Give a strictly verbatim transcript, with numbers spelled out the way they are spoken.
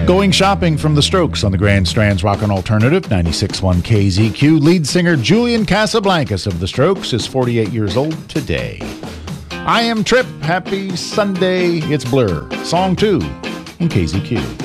Going Shopping from The Strokes on the Grand Strand's Rockin' Alternative, ninety-six point one K Z Q. Lead singer Julian Casablancas of The Strokes is forty-eight years old today. I Am Trip, happy Sunday, it's Blur. Song two in K Z Q.